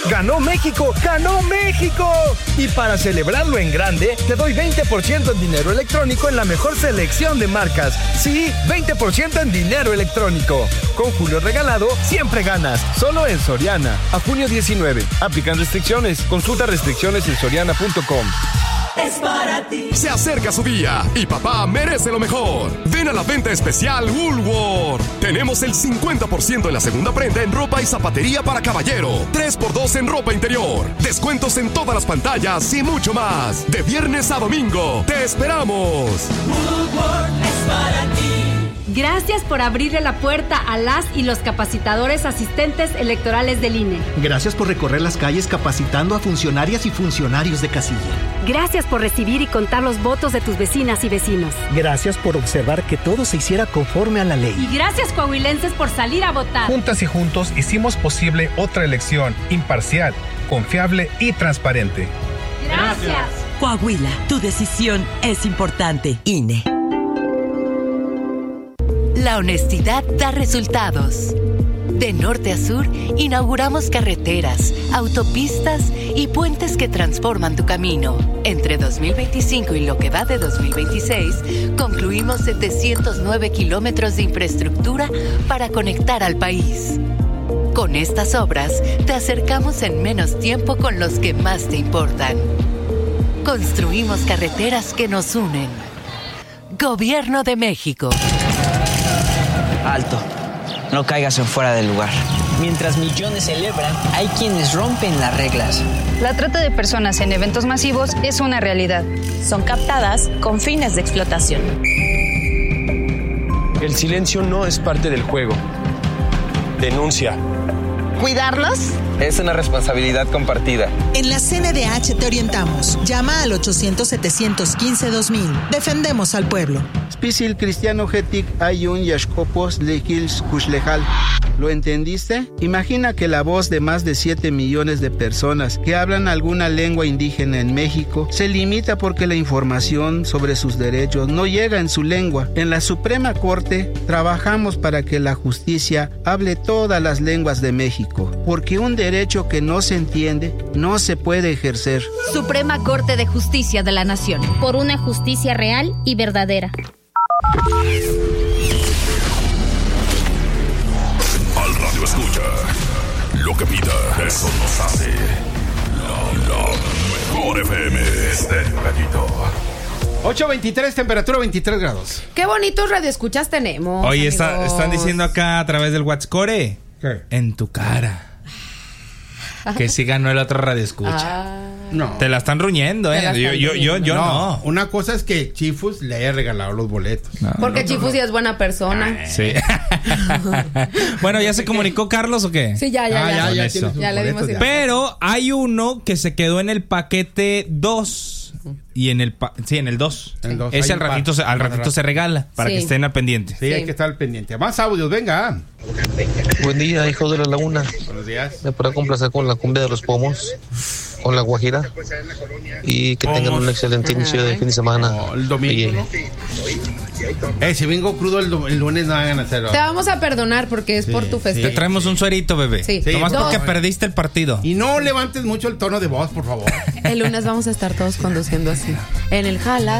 ¡Ganó México! ¡Ganó México! Y para celebrarlo en grande, te doy 20% en dinero electrónico en la mejor selección de marcas. Sí, 20% en dinero electrónico. Con Julio Regalado, siempre ganas. Solo en Soriana. A junio 19. Aplican restricciones. Consulta restricciones en soriana.com. Es para ti. Se acerca su día y papá merece lo mejor. Ven a la venta especial Woolworth. Tenemos el 50% en la segunda prenda en ropa y zapatería para caballero. 3x2 en ropa interior. Descuentos en todas las pantallas y mucho más. De viernes a domingo. ¡Te esperamos! Woolworth es para ti. Gracias por abrirle la puerta a las y los capacitadores asistentes electorales del INE. Gracias por recorrer las calles capacitando a funcionarias y funcionarios de casilla. Gracias por recibir y contar los votos de tus vecinas y vecinos. Gracias por observar que todo se hiciera conforme a la ley. Y gracias, coahuilenses, por salir a votar. Juntas y juntos hicimos posible otra elección imparcial, confiable y transparente. Gracias. Coahuila, tu decisión es importante. INE. La honestidad da resultados. De norte a sur, inauguramos carreteras, autopistas y puentes que transforman tu camino. Entre 2025 y lo que va de 2026, concluimos 709 kilómetros de infraestructura para conectar al país. Con estas obras, te acercamos en menos tiempo con los que más te importan. Construimos carreteras que nos unen. Gobierno de México. Alto, no caigas en fuera del lugar. Mientras millones celebran, hay quienes rompen las reglas. La trata de personas en eventos masivos es una realidad. Son captadas con fines de explotación. El silencio no es parte del juego. Denuncia. ¿Cuidarlos? Es una responsabilidad compartida. En la CNDH te orientamos. Llama al 800-715-2000. Defendemos al pueblo. Spisil cristiano getic ayun yashkopos lejils kushlejal. ¿Lo entendiste? Imagina que la voz de más de 7 millones de personas que hablan alguna lengua indígena en México se limita porque la información sobre sus derechos no llega en su lengua. En la Suprema Corte trabajamos para que la justicia hable todas las lenguas de México, porque un derecho que no se entiende no se puede ejercer. Suprema Corte de Justicia de la Nación. Por una justicia real y verdadera. Al radio escucha. Lo que pida, eso nos hace. La mejor FM. Estéreo Gallito. 8:23, temperatura 23 grados. Qué bonitos radioescuchas tenemos. Oye, están diciendo acá a través del WhatsApp, ¿qué? En tu cara. Que sí ganó el otro radioescucha. No. Te la están ruñendo, Yo no. Una cosa es que Chifus le haya regalado los boletos. Porque Chifus ya es buena persona. Sí. Bueno, ¿ya se comunicó Carlos o qué? Sí, ya le dimos. Pero hay uno que se quedó en el paquete 2. Y en el 2. Ese al ratito se regala para que estén al pendiente. Sí, hay que estar al pendiente. Más audios, venga. Buen día, hijos de la laguna. Buenos días. Me puedo complacer con la cumbia de los pomos, con la guajira. Y que tengan un excelente inicio de fin de semana. El domingo. Si vengo crudo el lunes no hagan hacerlo. Te vamos a perdonar porque es por tu festivo. Te traemos un suerito, bebé. Sí. Nomás porque perdiste el partido. Y no levantes mucho el tono de voz, por favor. El lunes vamos a estar todos conduciendo así. En el jala